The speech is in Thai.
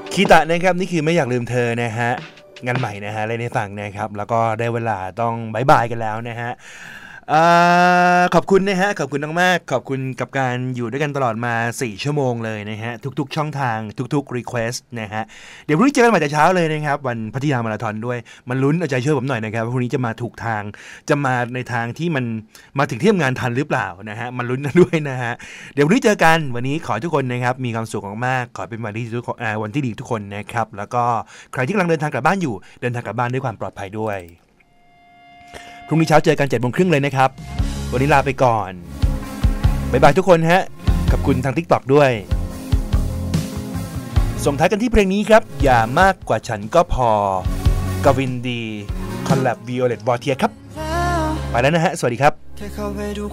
คีตะนะครับนี่คือไม่อยากลืมเธอนะฮะงานใหม่นะฮะเล่นให้ฟังนะครับแล้วก็ได้เวลาต้องบายบายกันแล้วนะฮะขอบคุณนะฮะขอบคุณมากๆขอบคุณกับการอยู่ด้วยกันตลอดมา4ชั่วโมงเลยนะฮะทุกๆช่องทางทุกๆ request นะฮะเดี๋ยวพรุ่งนี้เจอกันใหม่แต่เช้าเลยนะครับวันพัทยามาราธอนด้วยมันลุ้นเอาใจช่วยผมหน่อยนะครับพรุ่งนี้จะมาถูกทางจะมาในทางที่มันมาถึงที่ทำงานทันหรือเปล่านะฮะมันลุ้นกันด้วยนะฮะเดี๋ยวพรุ่งนี้เจอกันวันนี้ขอทุกคนนะครับมีความสุขมากๆขอเป็นวันที่ทุกคนวันที่ดีทุกคนนะครับแล้วก็ใครที่กำลังเดินทางกลับบ้านอยู่เดินทางกลับบ้านด้วยความปลอดภัยด้วยพรุ่งนี้เช้าเจอกัน 7:30 นเลยนะครับวันนี้ลาไปก่อนบ๊ายบายทุกคนฮะขอบคุณทาง TikTok ด้วยส่งท้ายกันที่เพลงนี้ครับอย่ามากกว่าฉันก็พอกวินดีคอลแลบ Violet Voltier ครับไปแล้วนะฮะสวัสดีครับ